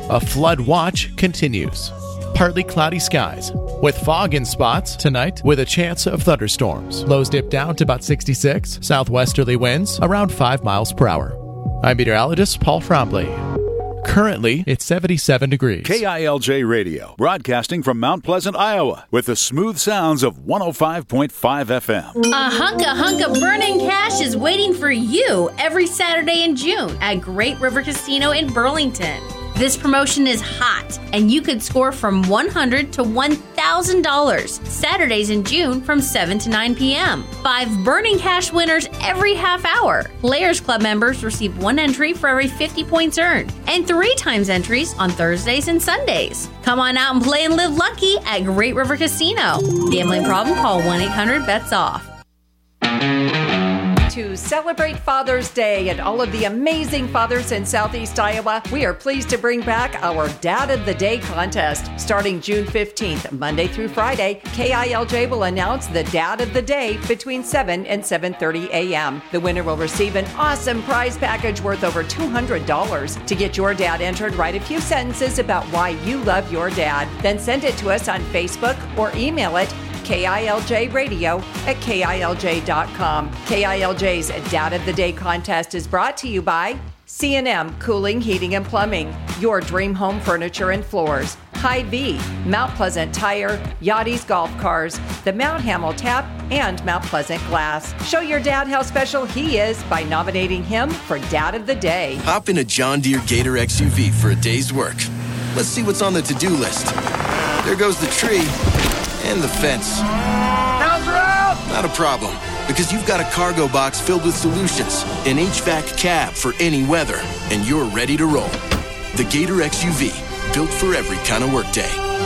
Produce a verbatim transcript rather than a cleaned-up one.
A flood watch continues. Partly cloudy skies, with fog in spots tonight with a chance of thunderstorms. Lows dip down to about sixty-six, southwesterly winds around five miles per hour. I'm meteorologist Paul Trombley. Currently, it's seventy-seven degrees. K I L J Radio, broadcasting from Mount Pleasant, Iowa, with the smooth sounds of one oh five point five F M. A hunk of hunk of burning cash is waiting for you every Saturday in June at Great River Casino in Burlington. This promotion is hot, and you could score from one hundred dollars to one thousand dollars Saturdays in June from seven to nine p.m. Five burning cash winners every half hour. Players Club members receive one entry for every fifty points earned, and three times entries on Thursdays and Sundays. Come on out and play and live lucky at Great River Casino. Gambling problem? Call one eight hundred bets off. To celebrate Father's Day and all of the amazing fathers in Southeast Iowa, we are pleased to bring back our Dad of the Day contest. Starting June fifteenth, Monday through Friday, K I L J will announce the Dad of the Day between seven and seven thirty a.m. The winner will receive an awesome prize package worth over two hundred dollars. To get your dad entered, write a few sentences about why you love your dad. Then send it to us on Facebook or email it K I L J radio at K I L J dot com. K I L J's Dad of the Day contest is brought to you by C and M Cooling, Heating, and Plumbing, your dream home furniture and floors, Hy-Vee, Mount Pleasant Tire, Yachty's Golf Cars, the Mount Hamill Tap, and Mount Pleasant Glass. Show your dad how special he is by nominating him for Dad of the Day. Hop in a John Deere Gator X U V for a day's work. Let's see what's on the to-do list. There goes the tree. And the fence. Hounds are out! Not a problem, because you've got a cargo box filled with solutions, an H V A C cab for any weather, and you're ready to roll. The Gator X U V, built for every kind of workday.